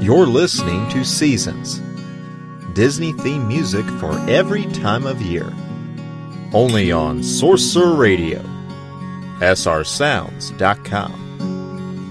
You're listening to Seasons, Disney theme music for every time of year. Only on Sorcerer Radio, srsounds.com.